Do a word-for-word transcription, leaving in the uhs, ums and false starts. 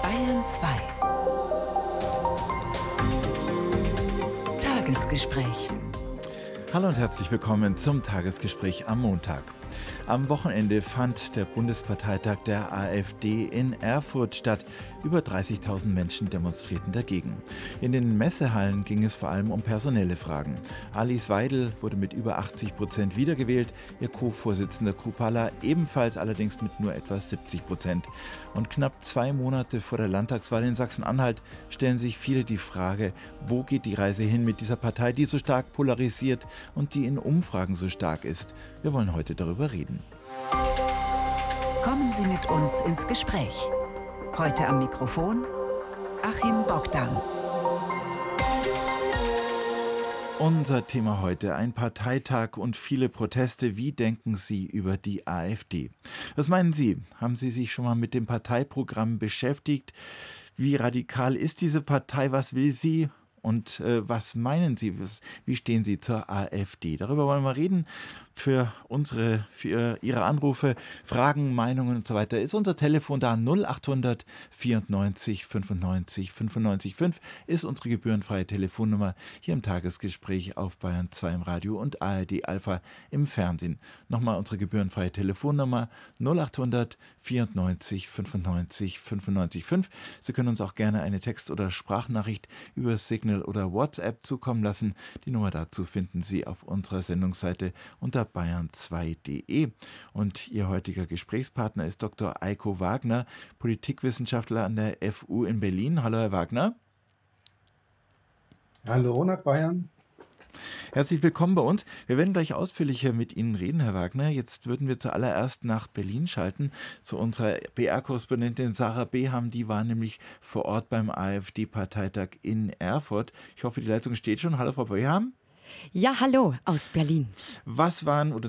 Bayern zwei. Tagesgespräch. Hallo und herzlich willkommen zum Tagesgespräch am Montag. Am Wochenende fand der Bundesparteitag der AfD in Erfurt statt. Über dreißigtausend Menschen demonstrierten dagegen. In den Messehallen ging es vor allem um personelle Fragen. Alice Weidel wurde mit über achtzig Prozent wiedergewählt, ihr Co-Vorsitzender Krupalla ebenfalls, allerdings mit nur etwa siebzig Prozent. Und knapp zwei Monate vor der Landtagswahl in Sachsen-Anhalt stellen sich viele die Frage, wo geht die Reise hin mit dieser Partei, die so stark polarisiert und die in Umfragen so stark ist. Wir wollen heute darüber reden. Kommen Sie mit uns ins Gespräch. Heute am Mikrofon Achim Bogdan. Unser Thema heute: ein Parteitag und viele Proteste. Wie denken Sie über die AfD? Was meinen Sie? Haben Sie sich schon mal mit dem Parteiprogramm beschäftigt? Wie radikal ist diese Partei? Was will sie? Und äh, was meinen Sie? Was, wie stehen Sie zur AfD? Darüber wollen wir reden. Für unsere, für Ihre Anrufe, Fragen, Meinungen und so weiter ist unser Telefon da. null achthundert vierundneunzig fünfundneunzig fünfundneunzig fünf ist unsere gebührenfreie Telefonnummer hier im Tagesgespräch auf Bayern zwei im Radio und A R D Alpha im Fernsehen. Nochmal unsere gebührenfreie Telefonnummer null achthundert vierundneunzig fünfundneunzig fünfundneunzig fünf. Sie können uns auch gerne eine Text- oder Sprachnachricht über Signal oder WhatsApp zukommen lassen. Die Nummer dazu finden Sie auf unserer Sendungsseite unter bayern zwei punkt de. Und Ihr heutiger Gesprächspartner ist Doktor Eiko Wagner, Politikwissenschaftler an der F U in Berlin. Hallo, Herr Wagner. Hallo nach Bayern. Herzlich willkommen bei uns. Wir werden gleich ausführlicher mit Ihnen reden, Herr Wagner. Jetzt würden wir zuallererst nach Berlin schalten, zu unserer B R-Korrespondentin Sarah Beham. Die war nämlich vor Ort beim AfD-Parteitag in Erfurt. Ich hoffe, die Leitung steht schon. Hallo, Frau Beham. Ja, hallo aus Berlin. Was waren, oder